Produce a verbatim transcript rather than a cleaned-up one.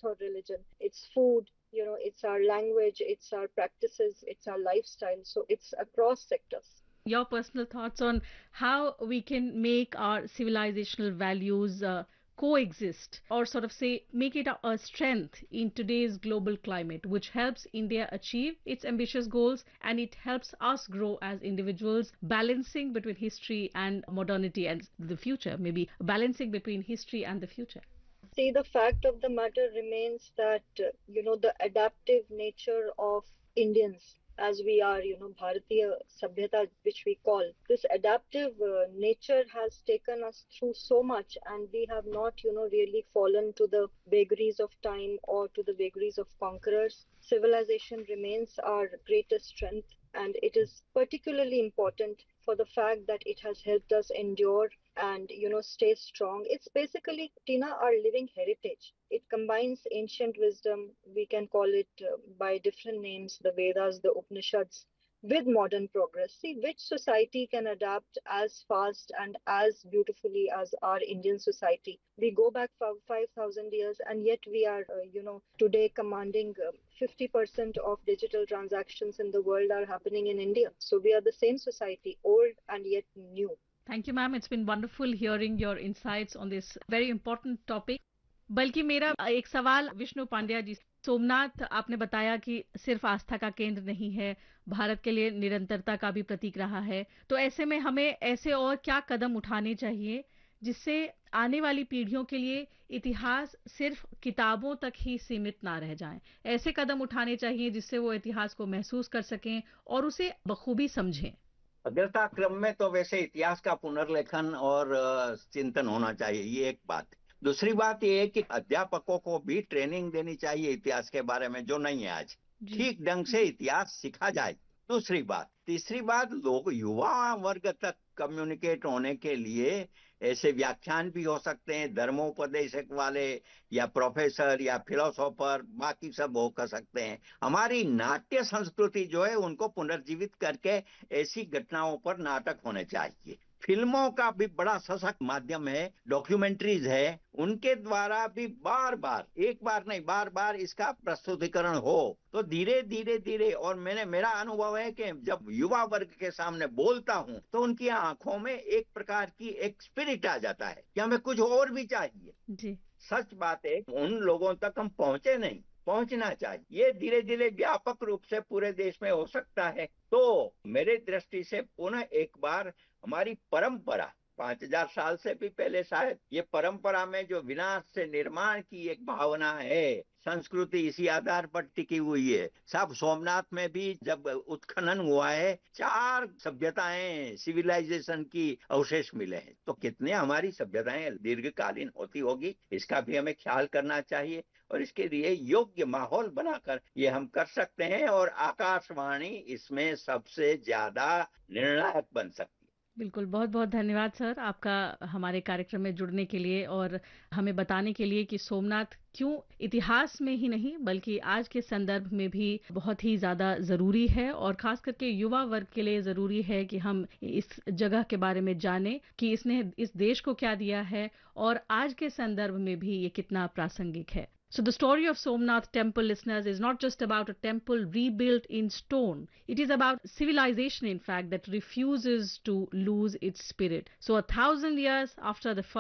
faith or religion. It's food, you know, it's our language, it's our practices, it's our lifestyle. So it's across sectors. Your personal thoughts on how we can make our civilizational values uh, coexist or sort of say make it a, a strength in today's global climate, which helps India achieve its ambitious goals and it helps us grow as individuals, balancing between history and modernity and the future, maybe balancing between history and the future. See, the fact of the matter remains that, uh, you know, the adaptive nature of Indians, as we are, you know, Bharatiya Sabhyata, which we call, this adaptive uh, nature has taken us through so much, and we have not, you know, really fallen to the vagaries of time or to the vagaries of conquerors. Civilization remains our greatest strength, and it is particularly important for the fact that it has helped us endure and you know stay strong. It's basically, Tina, our living heritage. It combines ancient wisdom, we can call it uh, by different names, the Vedas, the Upanishads, with modern progress. See, which society can adapt as fast and as beautifully as our Indian society? We go back for five thousand years, and yet we are, uh, you know, today commanding uh, fifty percent of digital transactions in the world are happening in India. So we are the same society, old and yet new. Thank you, ma'am. It's been wonderful hearing your insights on this very important topic. बल्कि मेरा एक सवाल विष्णु पांड्या जी, सोमनाथ आपने बताया कि सिर्फ आस्था का केंद्र नहीं है, भारत के लिए निरंतरता का भी प्रतीक रहा है, तो ऐसे में हमें ऐसे और क्या कदम उठाने चाहिए जिससे आने वाली पीढ़ियों के लिए इतिहास सिर्फ किताबों तक ही सीमित ना रह जाए, ऐसे कदम उठाने चाहिए जिससे वो इतिहास को महसूस कर सकें और उसे बखूबी समझें। अग्रता क्रम में तो वैसे इतिहास का पुनर्लेखन और अ, चिंतन होना चाहिए, ये एक बात है। दूसरी बात ये है कि अध्यापकों को भी ट्रेनिंग देनी चाहिए इतिहास के बारे में, जो नहीं है आज, जी ठीक ढंग से इतिहास सिखा जाए। दूसरी बात, तीसरी बात, लोग युवा वर्ग तक कम्युनिकेट होने के लिए ऐसे व्याख्यान भी हो सकते हैं, धर्मोपदेशक वाले या प्रोफेसर या फिलोसोफर, बाकी सब हो कर सकते हैं। हमारी नाट्य संस्कृति जो है उनको पुनर्जीवित करके ऐसी घटनाओं पर नाटक होने चाहिए। फिल्मों का भी बड़ा सशक्त माध्यम है, डॉक्यूमेंट्रीज है, उनके द्वारा भी बार बार, एक बार नहीं बार बार इसका प्रस्तुतिकरण हो तो धीरे धीरे धीरे, और मैंने मेरा अनुभव है कि जब युवा वर्ग के सामने बोलता हूं तो उनकी आंखों में एक प्रकार की एक स्पिरिट आ जाता है कि हमें कुछ और भी चाहिए। जी सच बात है, उन लोगों तक हम पहुंचे नहीं, पहुंचना चाहिए। ये धीरे धीरे व्यापक रूप से पूरे देश में हो सकता है। तो मेरे दृष्टि से पुनः एक बार हमारी परंपरा, पांच हजार साल से भी पहले शायद, ये परंपरा में जो विनाश से निर्माण की एक भावना है, संस्कृति इसी आधार पर टिकी हुई है। सब सोमनाथ में भी जब उत्खनन हुआ है, चार सभ्यताएं, सिविलाइजेशन की अवशेष मिले हैं। तो कितने हमारी सभ्यताएं दीर्घकालीन होती होगी, इसका भी हमें ख्याल करना चाहिए और इसके लिए योग्य माहौल बनाकर ये हम कर सकते हैं, और आकाशवाणी इसमें सबसे ज्यादा निर्णायक बन सकती है। बिल्कुल, बहुत-बहुत धन्यवाद सर आपका हमारे कार्यक्रम में जुड़ने के लिए और हमें बताने के लिए कि सोमनाथ क्यों इतिहास में ही नहीं बल्कि आज के संदर्भ में भी बहुत ही ज़्यादा ज़रूरी है और ख़ास करके युवा वर्ग के लिए ज़रूरी है कि हम इस जगह के बारे में जानें कि इसने इस देश को क्या दिया है और आज के संदर्भ में भी ये कितना प्रासंगिक है। So the story of Somnath temple, listeners, is not just about a temple rebuilt in stone. It is about civilization, in fact, that refuses to lose its spirit. So a thousand years after the